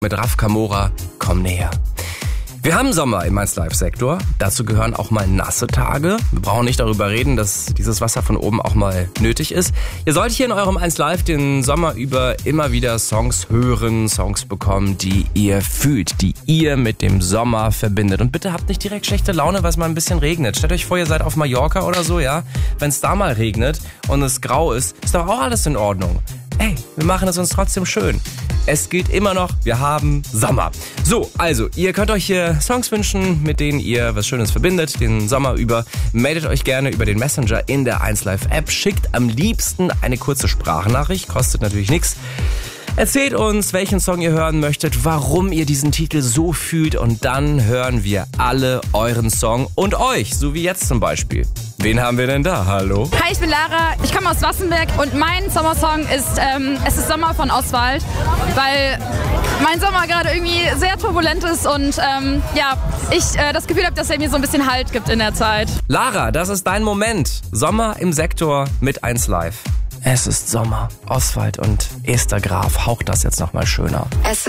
Mit Raf Kamora, komm näher. Wir haben Sommer im 1Live-Sektor. Dazu gehören auch mal nasse Tage. Wir brauchen nicht darüber reden, dass dieses Wasser von oben auch mal nötig ist. Ihr sollt hier in eurem 1Live den Sommer über immer wieder Songs hören, Songs bekommen, die ihr fühlt, die ihr mit dem Sommer verbindet. Und bitte habt nicht direkt schlechte Laune, weil es mal ein bisschen regnet. Stellt euch vor, ihr seid auf Mallorca oder so, ja? Wenn es da mal regnet und es grau ist doch auch alles in Ordnung. Ey, wir machen es uns trotzdem schön. Es gilt immer noch, wir haben Sommer. So, also, ihr könnt euch hier Songs wünschen, mit denen ihr was Schönes verbindet, den Sommer über. Meldet euch gerne über den Messenger in der 1Live-App. Schickt am liebsten eine kurze Sprachnachricht, kostet natürlich nichts. Erzählt uns, welchen Song ihr hören möchtet, warum ihr diesen Titel so fühlt und dann hören wir alle euren Song und euch, so wie jetzt zum Beispiel. Wen haben wir denn da? Hallo? Hi, ich bin Lara, ich komme aus Wassenberg und mein Sommersong ist Es ist Sommer von Oswald, weil mein Sommer gerade irgendwie sehr turbulent ist und ich das Gefühl habe, dass er mir so ein bisschen Halt gibt in der Zeit. Lara, das ist dein Moment. Sommer im Sektor mit 1Live. Es ist Sommer. Oswald und Esther Graf haucht das jetzt nochmal schöner.